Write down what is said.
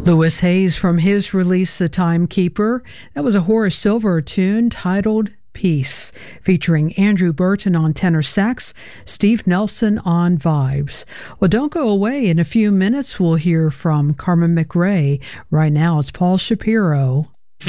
Louis Hayes from his release, The Timekeeper. That was a Horace Silver tune titled Peace, featuring Andrew Burton on tenor sax, Steve Nelson on vibes. Well, don't go away. In a few minutes, we'll hear from Carmen McRae. Right now, it's Paul Shapiro.